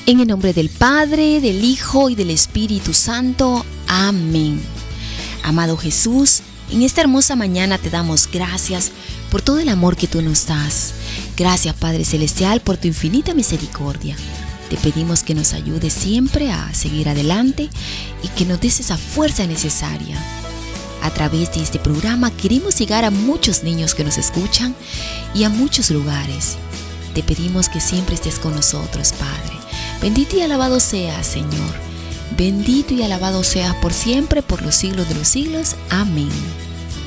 En el nombre del Padre, del Hijo y del Espíritu Santo. Amén. Amado Jesús, en esta hermosa mañana te damos gracias por todo el amor que tú nos das. Gracias, Padre Celestial, por tu infinita misericordia. Te pedimos que nos ayudes siempre a seguir adelante y que nos des esa fuerza necesaria. A través de este programa queremos llegar a muchos niños que nos escuchan y a muchos lugares. Te pedimos que siempre estés con nosotros, Padre. Bendito y alabado seas, Señor. Bendito y alabado seas por siempre, por los siglos de los siglos. Amén.